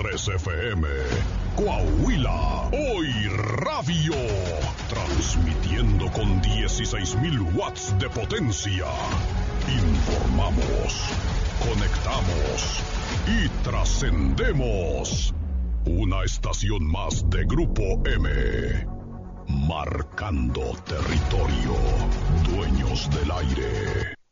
100.3 FM. Coahuila, hoy radio. Transmitiendo con 16,000 watts de potencia. Informamos, conectamos y trascendemos. Una estación más de Grupo M. Marcando territorio. Dueños del aire.